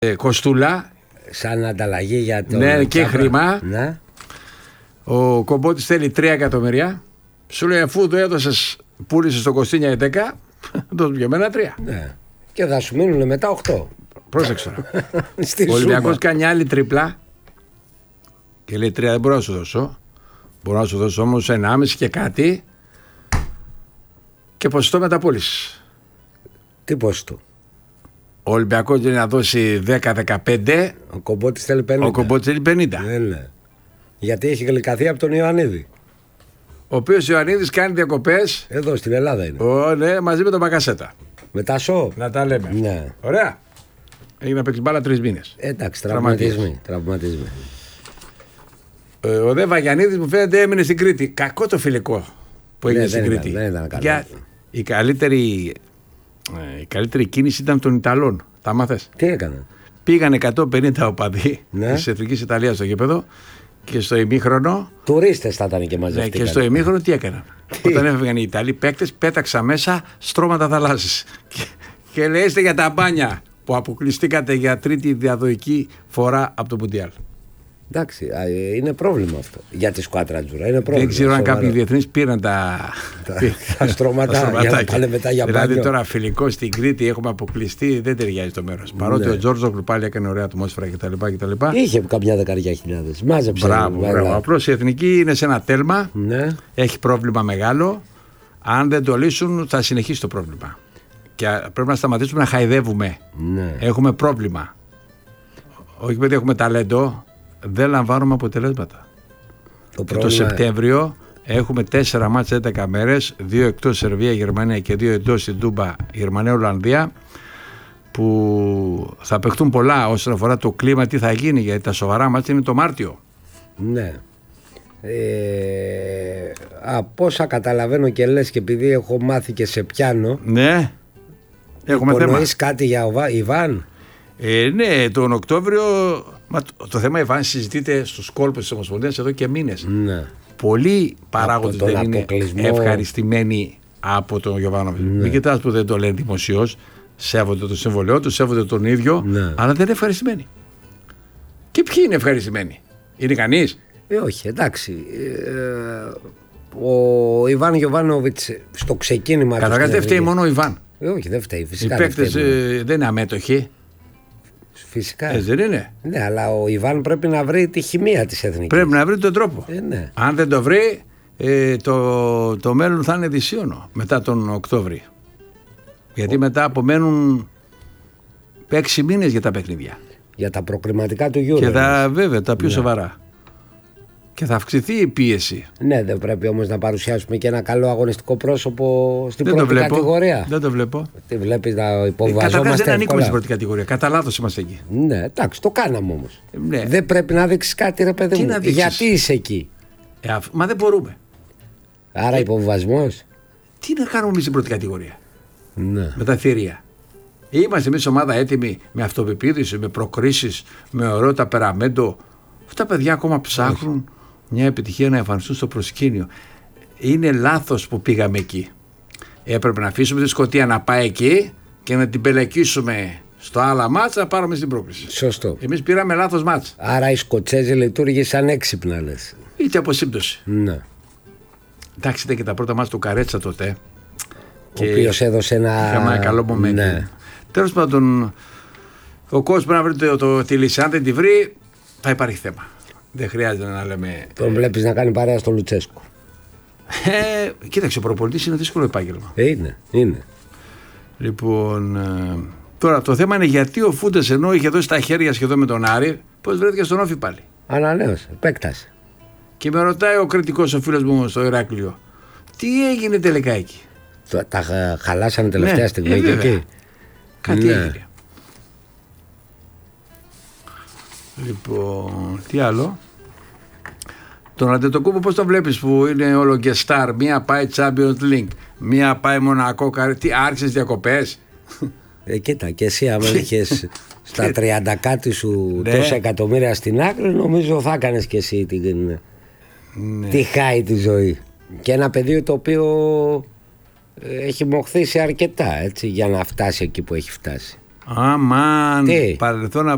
Κοστούλα. Σαν ανταλλαγή για το. Ναι, και χρήμα. Ναι. Ο Κομπότης θέλει 3 εκατομμύρια. Σου λέει, αφού το έδωσες, πούλησες το Κωστίνια 10, δώσ' για μένα 3. Ναι. Και θα σου μείνουν μετά 8. Πρόσεξε τώρα. Ο Ολυμπιακός κάνει άλλη τρίπλα και λέει 3 δεν μπορώ να σου δώσω. Μπορώ να σου δώσω όμως 1,5 και κάτι και ποσοστό μεταπώλησης. Τι ποσοστό? Ο Ολυμπιακός θέλει να δώσει 10-15. Ο Κομπότης θέλει 50. Ο Κομπότης θέλει 50. Ναι. Γιατί έχει γλυκαθεί από τον Ιωαννίδη. Ο οποίος Ιωαννίδης κάνει διακοπές. Εδώ στην Ελλάδα είναι. Ναι, μαζί με τον Μπακασέτα. Με τα ΣΟ. Να τα λέμε. Ναι. Ωραία. Έγινε να παίξει μπάλα 3 μήνες. Εντάξει, τραυματισμοί. Ο Δε Βαγιαννίδης μου φαίνεται έμεινε στην Κρήτη. Κακό το φιλικό που έγινε στην Κρήτη. Δεν ήταν καλό. Η καλύτερη κίνηση ήταν των Ιταλών. Τα μάθες? Τι έκανε? Πήγαν 150 οπαδοί της Εθνικής Ιταλίας στο γήπεδο και στο ημίχρονο. Τουρίστες θα ήταν και μαζευτήκαν. Και στο ημίχρονο τι έκαναν? Όταν έφευγαν οι Ιταλοί παίκτες, πέταξαν μέσα στρώματα θαλάσσης. Και λέει, είστε για τα μπάνια που αποκλειστήκατε για τρίτη διαδοχική φορά από το Μουντιάλ. Εντάξει, είναι πρόβλημα αυτό. Για τη σκουάτρα Τζούρα. Είναι πρόβλημα. Δεν ξέρω αν κάποιοι διεθνείς πήραν τα στρώματα για να πάνε μετά για μπάνιο. Δηλαδή τώρα φιλικό στην Κρήτη έχουμε αποκλειστεί, δεν ταιριάζει το μέρος. Παρότι ο Τζόρτζογλου πάλι έκανε ωραία ατμόσφαιρα κτλ. Είχε καμιά 10.000. Μάζεψε. Μπράβο. Απλώς η εθνική είναι σε ένα τέλμα. Ναι. Έχει πρόβλημα μεγάλο. Αν δεν το λύσουν, θα συνεχίσει το πρόβλημα. Και πρέπει να σταματήσουμε να χαϊδεύουμε. Ναι. Έχουμε πρόβλημα. Όχι επειδή έχουμε ταλέντο, δεν λαμβάνουμε αποτελέσματα. Το Σεπτέμβριο έχουμε 4 μάτς 11 μέρες, 2 εκτός Σερβία, Γερμανία και 2 εντός στην Τούμπα, Γερμανία, Ολλανδία, που θα παιχτούν πολλά όσον αφορά το κλίμα, τι θα γίνει, γιατί τα σοβαρά μάτς είναι το Μάρτιο. Ναι. Από όσα καταλαβαίνω και λες και επειδή έχω μάθει και σε πιάνο. Ναι. Έχουμε θέμα. Υπονοείς κάτι για Ιβάν? Ναι, τον Οκτώβριο. Το θέμα Ιβάν συζητείται στους κόλπους της Ομοσπονδίας εδώ και μήνες. Ναι. Πολλοί παράγοντες δεν είναι ευχαριστημένοι από τον Γιοβάνοβιτς. Ναι. Μην κοιτάς που δεν το λένε δημοσίως. Σέβονται το συμβολαιό του, σέβονται τον ίδιο, ναι. Αλλά δεν είναι ευχαριστημένοι. Και ποιοι είναι ευχαριστημένοι? Είναι κανείς? Όχι, εντάξει. Ο Ιβάν Γιοβάνοβιτς στο ξεκίνημα. Καταρχάς δεν φταίει μόνο ο Ιβάν. Όχι, δεν φταίει. Φυσικά. Οι παίκτες δεν είναι αμέτωχοι. Φυσικά. Δεν είναι. Ναι, αλλά ο Ιβάν πρέπει να βρει τη χημεία της εθνικής. Πρέπει να βρει τον τρόπο. Ναι. Αν δεν το βρει, το μέλλον θα είναι δυσίωνο μετά τον Οκτώβρη. Γιατί μετά απομένουν 6 μήνες για τα παιχνίδια. Για τα προκριματικά του Euro. Και βέβαια τα πιο σοβαρά. Και θα αυξηθεί η πίεση. Ναι, δεν πρέπει όμως να παρουσιάσουμε και ένα καλό αγωνιστικό πρόσωπο στην πρώτη κατηγορία? Δεν το βλέπω. Τι βλέπεις να υποβιβαζόμαστε? Καταρχάς δεν ανήκουμε στην πρώτη κατηγορία. Κατά λάθος είμαστε εκεί. Ναι, εντάξει, το κάναμε όμως. Ναι. Δεν πρέπει να δείξεις κάτι, ρε παιδί μου? Γιατί είσαι εκεί? Μα δεν μπορούμε. Άρα υποβιβασμός. Τι να κάνουμε εμείς στην πρώτη κατηγορία? Ναι. Με τα θηρία. Είμαστε εμείς ομάδα έτοιμοι με αυτοπεποίθηση, με προκρίσεις, με ωραίο ταπεραμέντο. Αυτά τα παιδιά ακόμα ψάχνουν μια επιτυχία να εμφανιστούν στο προσκήνιο. Είναι λάθος που πήγαμε εκεί. Έπρεπε να αφήσουμε τη Σκωτία να πάει εκεί και να την πελεκίσουμε στο άλλα μάτς να πάρουμε στην πρόκριση. Σωστό. Εμείς πήραμε λάθος μάτς. Άρα οι Σκοτσέζοι λειτουργήσαν έξυπνα, λες? Είτε από σύμπτωση. Ναι. Εντάξει, ήταν και τα πρώτα μάτς του Καρέτσα τότε. Ο οποίος έδωσε ένα καλό momentum. Ναι. Τέλος πάντων, ο κόσμος πρέπει να βρει τη λύση. Αν δεν τη βρει, θα υπάρχει θέμα. Δεν χρειάζεται να λέμε. Τον βλέπεις να κάνει παρέα στο Λουτσέσκο? Κοίταξε, ο προπονητής είναι δύσκολο επάγγελμα. Είναι. Λοιπόν, τώρα το θέμα είναι γιατί ο Φούντας, ενώ είχε δώσει τα χέρια σχεδόν με τον Άρη, πώς βρέθηκε στον Όφη πάλι? Ανανέωσε, επέκτασε. Και με ρωτάει ο κριτικός, ο φίλος μου στο Ηράκλειο, τι έγινε τελικά εκεί? Τα χαλάσανε τελευταία στιγμή και εκεί. Κάτι έγινε. Λοιπόν, τι άλλο? Τον Αντετοκούμπο πώς το βλέπεις που είναι όλο και star? Μία πάει Champions League, μία πάει Μονακό. Τι άρχισες διακοπές? Κοίτα, και εσύ άμα είχες στα 30 κάτι σου τόσα εκατομμύρια στην άκρη, νομίζω θα έκανες και εσύ τη χάη τη ζωή. Και ένα παιδί το οποίο έχει μοχθήσει αρκετά, έτσι, για να φτάσει εκεί που έχει φτάσει. Αμάν, παρελθόν